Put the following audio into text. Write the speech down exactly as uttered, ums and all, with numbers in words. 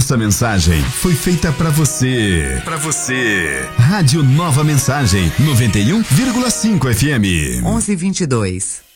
Essa mensagem foi feita pra você. Pra você. Rádio Nova Mensagem, noventa e um vírgula cinco F M. onze e vinte e dois.